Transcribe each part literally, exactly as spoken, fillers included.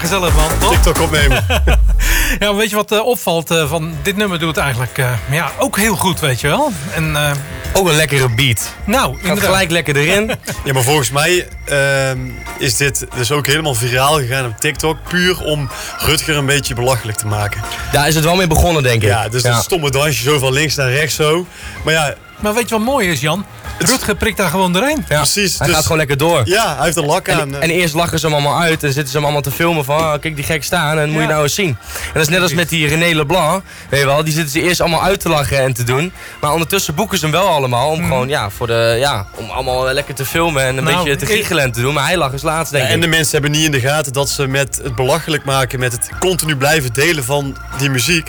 gezellig man, toch? TikTok opnemen. Ja, weet je wat uh, opvalt uh, van dit nummer doet het eigenlijk uh, ja, ook heel goed, weet je wel. En, uh, ook een lekkere beat. Nou, gaat gelijk lekker erin. Ja, maar volgens mij uh, is dit dus ook helemaal viraal gegaan op TikTok. Puur om Rutger een beetje belachelijk te maken. Daar is het wel mee begonnen, denk ik. Ja, dus ja. dat stomme dansje zo van links naar rechts zo. Maar ja... Maar weet je wat mooi is, Jan? Rutger prikt daar gewoon doorheen. Ja, precies. Hij dus, gaat gewoon lekker door. Ja, hij heeft een lak aan. En, en eerst lachen ze hem allemaal uit en zitten ze hem allemaal te filmen van... Oh, kijk die gek staan en ja. moet je nou eens zien. En dat is net als met die René Leblanc. Weet je wel, die zitten ze eerst allemaal uit te lachen en te doen. Maar ondertussen boeken ze hem wel allemaal om mm. gewoon, ja, voor de, ja, om allemaal lekker te filmen en een nou, beetje te giechelen en te doen. Maar hij lag eens laatst, denk ja, ik. En de mensen hebben niet in de gaten dat ze met het belachelijk maken, met het continu blijven delen van die muziek,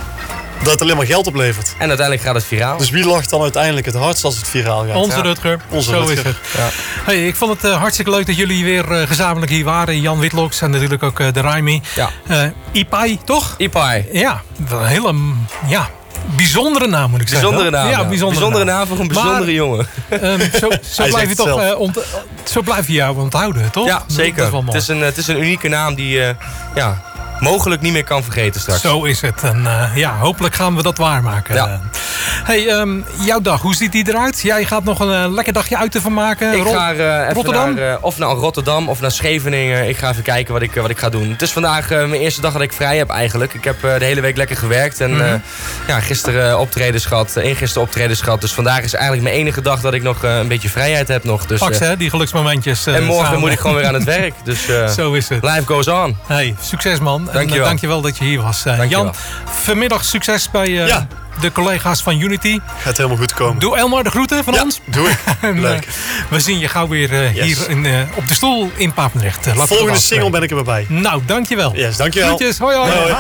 dat het alleen maar geld oplevert. En uiteindelijk gaat het viraal. Dus wie lacht dan uiteindelijk het hardst als het viraal gaat? Onze ja. Rutger. Onze Zo Rutger. is het. Ja. Hey, ik vond het uh, hartstikke leuk dat jullie weer uh, gezamenlijk hier waren. Jan Witloks en natuurlijk ook uh, de Raimi. Ja. Uh, Ipai, toch? Ipai. Ja, een hele... Ja. Bijzondere naam moet ik zeggen. Bijzondere naam. Ja, ja. bijzondere, bijzondere naam. naam voor een bijzondere maar, jongen. Um, zo zo blijf je toch uh, ont, zo blijf je jou onthouden, toch? Ja, zeker. Dat is wel mooi. Het is een, het is een unieke naam die uh, ja, mogelijk niet meer kan vergeten straks. Zo is het. En uh, ja, hopelijk gaan we dat waarmaken. Ja. Hey, um, jouw dag, hoe ziet die eruit? Jij gaat nog een uh, lekker dagje uit ervan maken? Ik Ro ga uh, even Rotterdam? naar, uh, of naar Rotterdam of naar Scheveningen. Ik ga even kijken wat ik, uh, wat ik ga doen. Het is vandaag uh, mijn eerste dag dat ik vrij heb eigenlijk. Ik heb uh, de hele week lekker gewerkt. En mm-hmm. uh, ja, gisteren uh, optredens gehad, uh, eergisteren optredens gehad. Dus vandaag is eigenlijk mijn enige dag dat ik nog uh, een beetje vrijheid heb nog. Dus, Pak ze, uh, hè, die geluksmomentjes. Uh, en morgen samen. moet ik gewoon weer aan het werk. Dus uh, zo is het. Life goes on. Hey, succes man. Dankjewel. En uh, dankjewel dat je hier was. Uh, Jan, vanmiddag succes bij uh, ja. de collega's van Unity. Gaat helemaal goed komen. Doe Elmar de groeten van ja, ons. Doe ik. Leuk. We zien je gauw weer uh, yes. hier in, uh, op de stoel in Papendrecht. Uh, Volgende single ben ik er weer bij. Nou, dankjewel. Yes, dankjewel. Groetjes, hoi hoi. hoi, hoi.